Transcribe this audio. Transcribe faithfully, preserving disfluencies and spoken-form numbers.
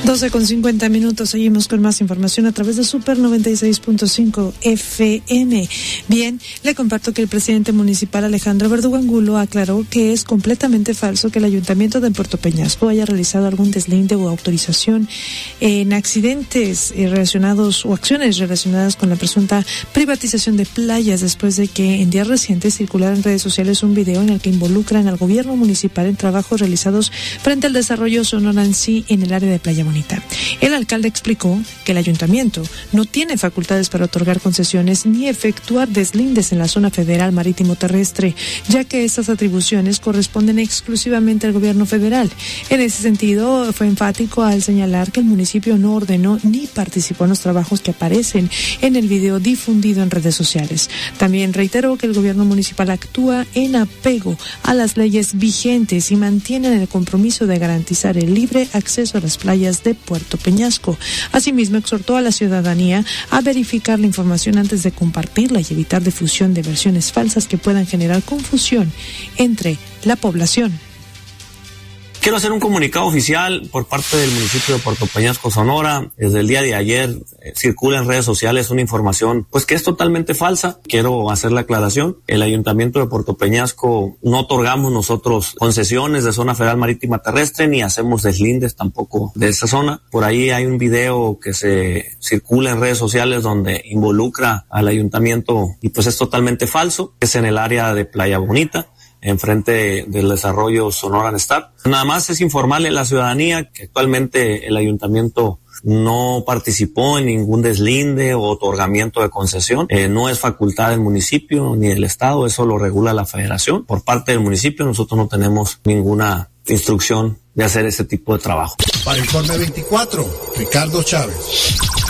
doce con cincuenta minutos, seguimos con más información a través de Super noventa y seis punto cinco F M. Bien, le comparto que el presidente municipal Alejandro Verdugo Angulo aclaró que es completamente falso que el ayuntamiento de Puerto Peñasco haya realizado algún deslinde o autorización en accidentes relacionados o acciones relacionadas con la presunta privatización de playas, después de que en días recientes circulara en redes sociales un video en el que involucran al gobierno municipal en trabajos realizados frente al desarrollo Sonorancí en el área de Playa Bonita. El alcalde explicó que el ayuntamiento no tiene facultades para otorgar concesiones ni efectuar deslindes en la zona federal marítimo terrestre, ya que estas atribuciones corresponden exclusivamente al gobierno federal. En ese sentido, fue enfático al señalar que el municipio no ordenó ni participó en los trabajos que aparecen en el video difundido en redes sociales. También reiteró que el gobierno municipal actúa en apego a las leyes vigentes y mantiene el compromiso de garantizar el libre acceso a las playas de Puerto Peñasco. Asimismo, exhortó a la ciudadanía a verificar la información antes de compartirla y evitar difusión de versiones falsas que puedan generar confusión entre la población. Quiero hacer un comunicado oficial por parte del municipio de Puerto Peñasco, Sonora. Desde el día de ayer eh, circula en redes sociales una información pues que es totalmente falsa. Quiero hacer la aclaración. El ayuntamiento de Puerto Peñasco no otorgamos nosotros concesiones de zona federal marítima terrestre ni hacemos deslindes tampoco de esa zona. Por ahí hay un video que se circula en redes sociales donde involucra al ayuntamiento y pues es totalmente falso. Es en el área de Playa Bonita, enfrente del desarrollo Sonoran Star. Nada más es informarle a la ciudadanía que actualmente el ayuntamiento no participó en ningún deslinde o otorgamiento de concesión. Eh, no es facultad del municipio ni del estado, eso lo regula la federación. Por parte del municipio nosotros no tenemos ninguna instrucción de hacer ese tipo de trabajo. Para Informe veinticuatro, Ricardo Chávez.